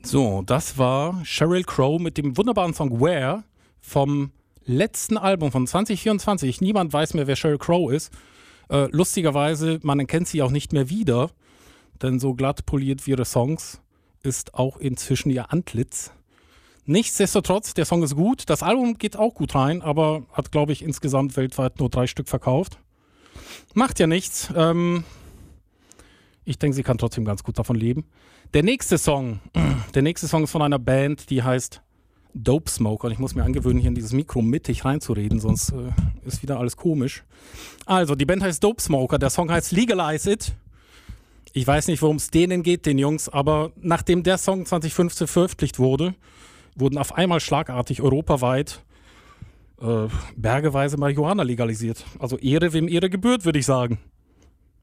So, das war Sheryl Crow mit dem wunderbaren Song Where vom letzten Album von 2024. Niemand weiß mehr, wer Sheryl Crow ist. Lustigerweise, man erkennt sie auch nicht mehr wieder, denn so glatt poliert wie ihre Songs ist auch inzwischen ihr Antlitz. Nichtsdestotrotz, der Song ist gut. Das Album geht auch gut rein, aber hat, glaube ich, insgesamt weltweit nur 3 Stück verkauft. Macht ja nichts. Ich denke, sie kann trotzdem ganz gut davon leben. Der nächste Song ist von einer Band, die heißt Dope Smoker. Ich muss mir angewöhnen, hier in dieses Mikro mittig reinzureden, sonst ist wieder alles komisch. Also, die Band heißt Dope Smoker, der Song heißt Legalize It. Ich weiß nicht, worum es denen geht, den Jungs, aber nachdem der Song 2015 veröffentlicht wurde, wurden auf einmal schlagartig europaweit bergeweise Marihuana legalisiert. Also Ehre, wem Ehre gebührt, würde ich sagen.